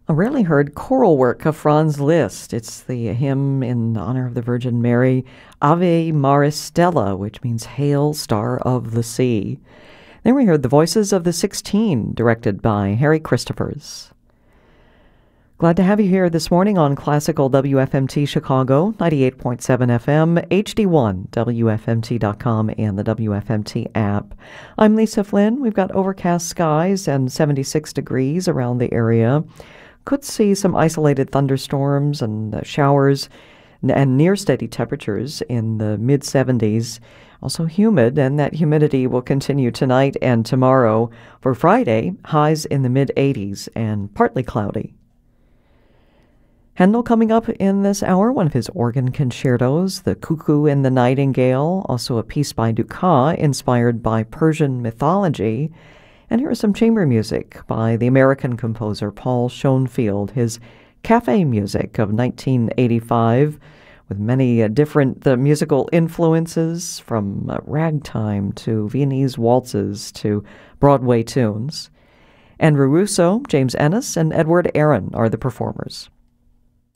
A rarely heard choral work of Franz Liszt. It's the hymn in honor of the Virgin Mary, Ave Maris Stella, which means Hail, Star of the Sea. Then we heard the Voices of the 16, directed by Harry Christophers. Glad to have you here this morning on Classical WFMT Chicago, 98.7 FM, HD1, WFMT.com, and the WFMT app. I'm Lisa Flynn. We've got overcast skies and 76 degrees around the area. Could see some isolated thunderstorms and showers and near steady temperatures in the mid-70s. Also humid, and that humidity will continue tonight and tomorrow. For Friday, highs in the mid-80s and partly cloudy. Handel coming up in this hour, one of his organ concertos, The Cuckoo and the Nightingale, also a piece by Dukas inspired by Persian mythology. And here is some chamber music by the American composer Paul Schoenfield, his cafe music of 1985, with many different musical influences from ragtime to Viennese waltzes to Broadway tunes. Andrew Russo, James Ennis, and Edward Aaron are the performers.